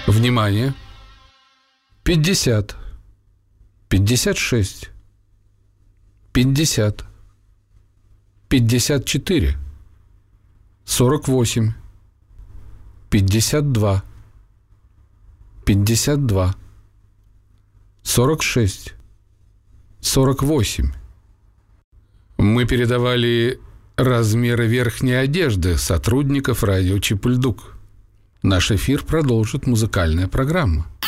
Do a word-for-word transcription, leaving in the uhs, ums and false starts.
Внимание! Пятьдесят. Пятьдесят шесть. Пятьдесят. Пятьдесят четыре. Сорок восемь. Пятьдесят два. Пятьдесят два. Сорок шесть. Сорок восемь. Мы передавали размеры верхней одежды сотрудников радио Чепульдук. Наш эфир продолжит музыкальная программа.